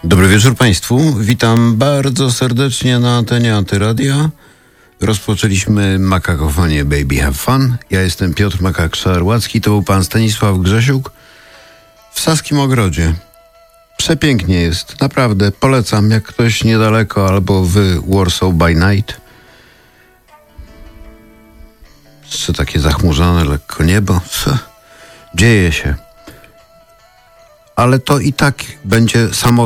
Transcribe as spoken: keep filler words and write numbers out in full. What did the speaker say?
Dobry wieczór Państwu. Witam bardzo serdecznie na antenie Antyradia. Rozpoczęliśmy Makakofonię Baby Have Fun. Ja jestem Piotr Makak-Szarłacki, to był pan Stanisław Grzesiuk w Saskim Ogrodzie. Przepięknie jest, naprawdę. Polecam, jak ktoś niedaleko albo wy Warsaw by Night. Jeszcze takie zachmurzone lekko niebo. Dzieje się. Ale to i tak będzie samo